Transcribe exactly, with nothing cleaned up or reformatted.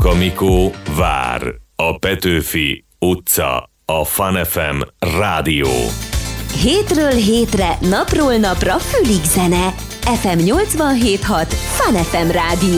Varga Mikó vár. A Petőfi utca. A Fun ef em rádió. Hétről hétre, napról napra fülig zene. ef em nyolcvanhét hat Fun ef em rádió.